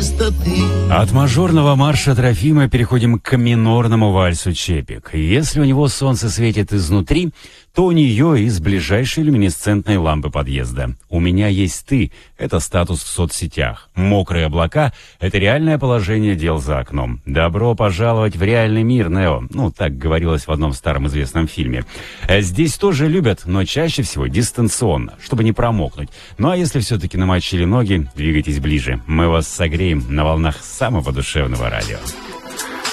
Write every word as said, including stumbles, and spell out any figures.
пустоты. От мажорного марша Трофима переходим к минорному вальсу «Чепик». Если у него солнце светит изнутри, то у нее из ближайшей люминесцентной лампы подъезда. «У меня есть ты» — это статус в соцсетях. «Мокрые облака» — это реальное положение дел за окном. «Добро пожаловать в реальный мир, Нео». Ну, так говорилось в одном старом известном фильме. Здесь тоже любят, но чаще всего дистанционно, чтобы не промокнуть. Ну а если все-таки намочили ноги, двигайтесь ближе. Мы вас согреем на волнах самого душевного радио.